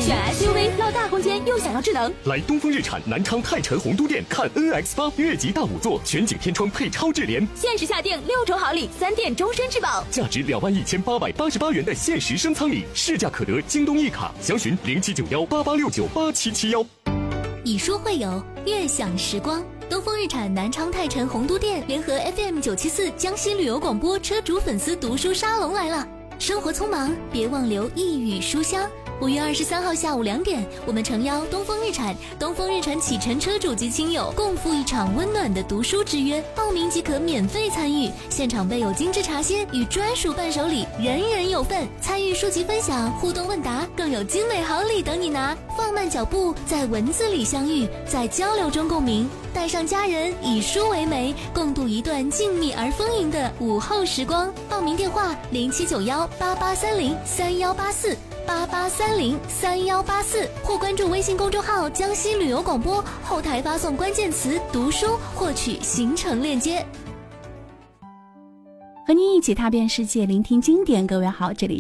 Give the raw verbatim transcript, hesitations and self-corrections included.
选 S U V 要大空间又想要智能， 来东风日产南昌泰辰宏都店看 N X 八越级大五座全景天窗配超智联， 限时下定六重好礼，三电终身质保， 价值两万一千八百八十八元的限时升舱礼，市价可得京东一卡，详询零七九幺八八六九八七七幺。 以书会友，悦享时光。东风日产南昌泰辰宏都店联合 F M 九七四江西旅游广播车主粉丝读书沙龙来了。生活匆忙，别忘留一语书香。五月二十三号下午两点，我们诚邀东风日产、东风日产启辰车主及亲友共赴一场温暖的读书之约，报名即可免费参与。现场备有精致茶歇与专属伴手礼，人人有份。参与书籍分享、互动问答，更有精美好礼等你拿。放慢脚步，在文字里相遇，在交流中共鸣。带上家人，以书为媒，共度一段静谧而丰盈的午后时光。报名电话零七九幺八八三零三幺八四。八八三零三幺八四，或关注微信公众号江西旅游广播，后台发送关键词读书获取行程链接。 和您一起踏遍世界，聆听经典。各位好，这里